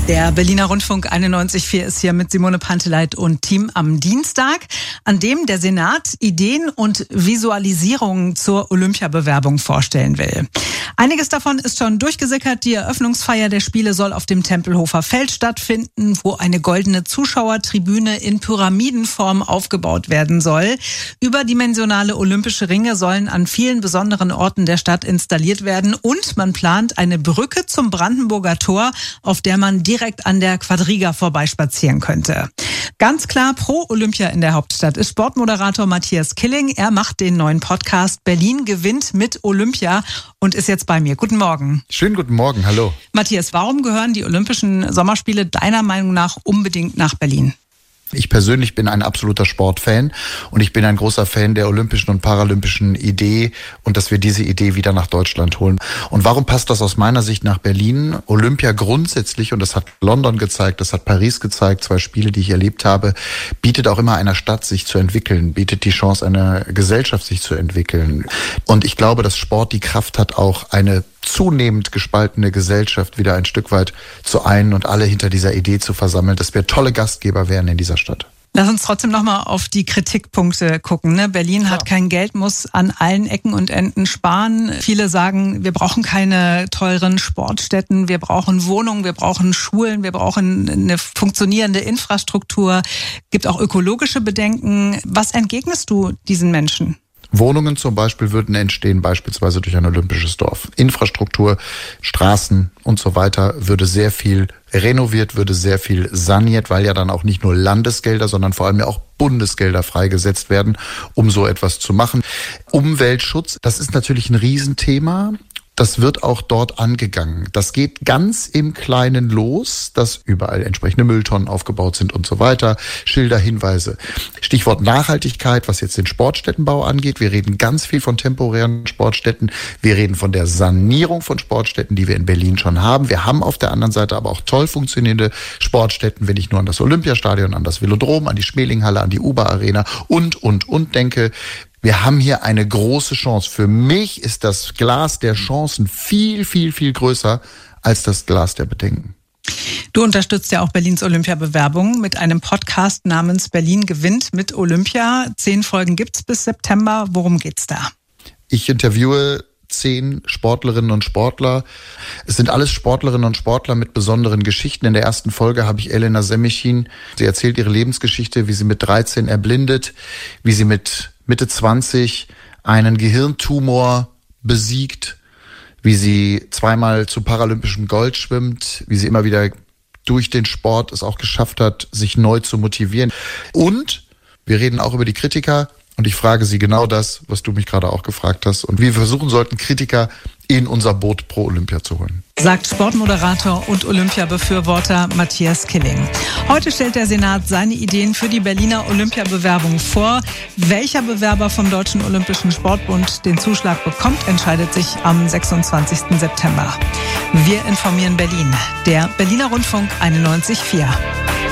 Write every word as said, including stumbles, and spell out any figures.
Der Berliner Rundfunk einundneunzig Komma vier ist hier mit Simone Panteleit und Team am Dienstag, an dem der Senat Ideen und Visualisierungen zur Olympiabewerbung vorstellen will. Einiges davon ist schon durchgesickert. Die Eröffnungsfeier der Spiele soll auf dem Tempelhofer Feld stattfinden, wo eine goldene Zuschauertribüne in Pyramidenform aufgebaut werden soll. Überdimensionale olympische Ringe sollen an vielen besonderen Orten der Stadt installiert werden und man plant eine Brücke zum Brandenburger Tor, auf der man direkt an der Quadriga vorbeispazieren könnte. Ganz klar pro Olympia in der Hauptstadt ist Sportmoderator Matthias Killing. Er macht den neuen Podcast Berlin gewinnt mit Olympia und ist jetzt bei mir. Guten Morgen. Schönen guten Morgen, hallo. Matthias, warum gehören die Olympischen Sommerspiele deiner Meinung nach unbedingt nach Berlin? Ich persönlich bin ein absoluter Sportfan und ich bin ein großer Fan der olympischen und paralympischen Idee und dass wir diese Idee wieder nach Deutschland holen. Und warum passt das aus meiner Sicht nach Berlin? Olympia grundsätzlich, und das hat London gezeigt, das hat Paris gezeigt, zwei Spiele, die ich erlebt habe, bietet auch immer einer Stadt, sich zu entwickeln, bietet die Chance einer Gesellschaft, sich zu entwickeln. Und ich glaube, dass Sport die Kraft hat, auch eine zunehmend gespaltene Gesellschaft wieder ein Stück weit zu einen und alle hinter dieser Idee zu versammeln, dass wir tolle Gastgeber wären in dieser Stadt. Lass uns trotzdem nochmal auf die Kritikpunkte gucken. Ne? Berlin ja. hat kein Geld, muss an allen Ecken und Enden sparen. Viele sagen, wir brauchen keine teuren Sportstätten, wir brauchen Wohnungen, wir brauchen Schulen, wir brauchen eine funktionierende Infrastruktur. Gibt auch ökologische Bedenken. Was entgegnest du diesen Menschen? Wohnungen zum Beispiel würden entstehen, beispielsweise durch ein olympisches Dorf. Infrastruktur, Straßen und so weiter würde sehr viel renoviert, würde sehr viel saniert, weil ja dann auch nicht nur Landesgelder, sondern vor allem ja auch Bundesgelder freigesetzt werden, um so etwas zu machen. Umweltschutz, das ist natürlich ein Riesenthema. Das wird auch dort angegangen. Das geht ganz im Kleinen los, dass überall entsprechende Mülltonnen aufgebaut sind und so weiter. Schilder, Hinweise. Stichwort Nachhaltigkeit, was jetzt den Sportstättenbau angeht. Wir reden ganz viel von temporären Sportstätten. Wir reden von der Sanierung von Sportstätten, die wir in Berlin schon haben. Wir haben auf der anderen Seite aber auch toll funktionierende Sportstätten, wenn ich nur an das Olympiastadion, an das Velodrom, an die Schmelinghalle, an die U B A-Arena und, und, und denke. Wir haben hier eine große Chance. Für mich ist das Glas der Chancen viel, viel, viel größer als das Glas der Bedenken. Du unterstützt ja auch Berlins Olympiabewerbung mit einem Podcast namens Berlin gewinnt mit Olympia. Zehn Folgen gibt's bis September. Worum geht's da? Ich interviewe zehn Sportlerinnen und Sportler. Es sind alles Sportlerinnen und Sportler mit besonderen Geschichten. In der ersten Folge habe ich Elena Semichin. Sie erzählt ihre Lebensgeschichte, wie sie mit dreizehn erblindet, wie sie mit Mitte zwanzig einen Gehirntumor besiegt, wie sie zweimal zu paralympischem Gold schwimmt, wie sie immer wieder durch den Sport es auch geschafft hat, sich neu zu motivieren. Und wir reden auch über die Kritiker und ich frage sie genau das, was du mich gerade auch gefragt hast. Und wir versuchen sollten, Kritiker in unser Boot pro Olympia zu holen. Sagt Sportmoderator und Olympiabefürworter Matthias Killing. Heute stellt der Senat seine Ideen für die Berliner Olympiabewerbung vor. Welcher Bewerber vom Deutschen Olympischen Sportbund den Zuschlag bekommt, entscheidet sich am sechsundzwanzigsten September. Wir informieren Berlin. Der Berliner Rundfunk einundneunzig Komma vier.